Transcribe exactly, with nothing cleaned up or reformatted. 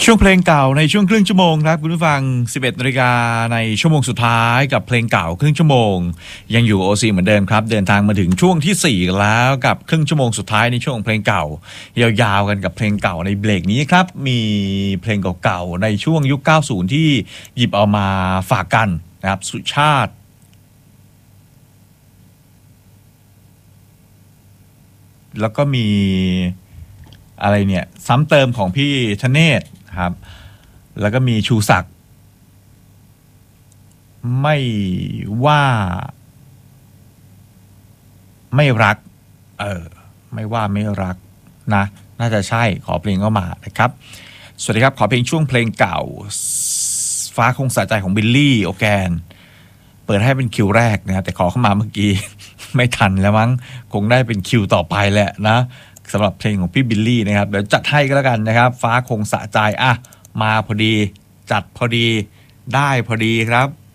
ช่วงเพลงเก่าในช่วงครึ่งชั่วโมงครับคุณผู้ฟัง สิบเอ็ดนาฬิกาในชั่วโมงสุดท้ายกับเพลงเก่าครึ่งชั่วโมงยังอยู่ โอ ซี เหมือนเดิมครับเดินทางมาถึงช่วงที่สี่แล้วกับครึ่งชั่วโมงสุดท้ายในช่วงเพลงเก่ายาวๆกันกับเพลงเก่าในเบรกนี้ครับมีเพลงเก่าๆในช่วงยุคเก้าสิบที่หยิบเอามาฝากกันนะครับสุชาติแล้วก็มีอะไรเนี่ยซ้ำเติมของพี่ธเนศครับแล้วก็มีชูศักดิ์ไม่ว่าไม่รักเออไม่ว่าไม่รักนะน่าจะใช่ขอเพลงเข้ามานะครับสวัสดีครับขอเพลงช่วงเพลงเก่าฟ้าคงสะใจของบิลลี่โอแกนเปิดให้เป็นคิวแรกนะแต่ขอเข้ามาเมื่อกี้ ไม่ทันแล้วมั้งคงได้เป็นคิวต่อไปแหละนะสำหรับเพลงของพี่บิลลี่นะครับเดี๋ยวจัดให้ก็แล้วกันนะครับฟ้าคงสะใจอ่ะมาพอดีจัดพอดีได้พอดีครับ